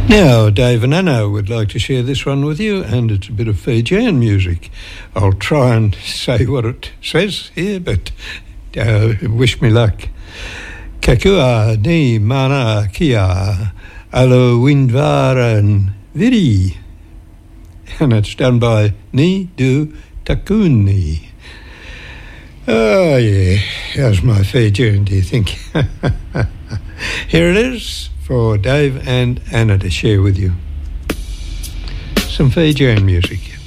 Now, Dave and Anna would like to share this one with you, and it's a bit of Fijian music. I'll try and say what it says here, but wish me luck. Kakua ni mana kia alo windvaran viri. And it's done by Ni Du Takuni. Oh, yeah. How's my Fijian, do you think? Here it is for Dave and Anna to share with you. Some Fijian music.